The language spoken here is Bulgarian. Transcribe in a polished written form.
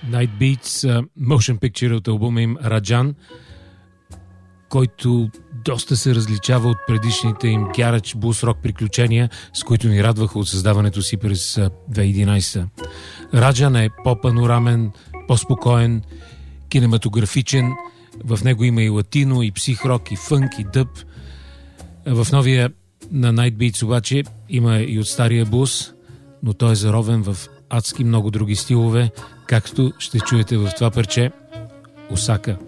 Night Beats, motion picture от албума им Раджан, който доста се различава от предишните им гарадж блус рок приключения, с които ни радваха от създаването си през 2011. Раджан е по-панорамен, по-спокоен, кинематографичен, в него има и латино, и псих-рок, и фънк, и дъб. В новия на Night Beats обаче има и от стария блус, но той е заровен в адски много други стилове, както ще чуете в това парче Осака.